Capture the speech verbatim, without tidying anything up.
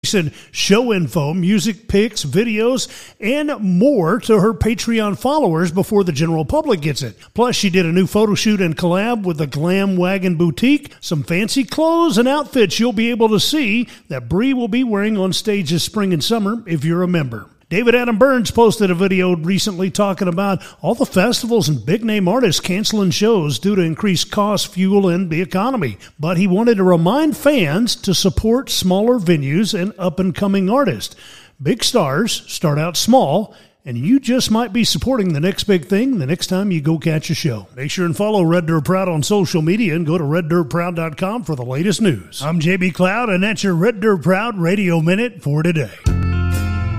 sweepstakes and show info, music pics, videos, and more to her Patreon followers before the general public gets it. Plus, she did a new photo shoot and collab with the Glam Wagon Boutique, some fancy clothes and outfits you'll be able to see that Bree will be wearing on stage this spring and summer if you're a member. David Adam Burns posted a video recently talking about all the festivals and big-name artists canceling shows due to increased costs, fuel, and the economy. But he wanted to remind fans to support smaller venues and up-and-coming artists. Big stars start out small, and you just might be supporting the next big thing the next time you go catch a show. Make sure and follow Red Dirt Proud on social media and go to red dirt proud dot com for the latest news. I'm J B Cloud, and that's your Red Dirt Proud Radio Minute for today.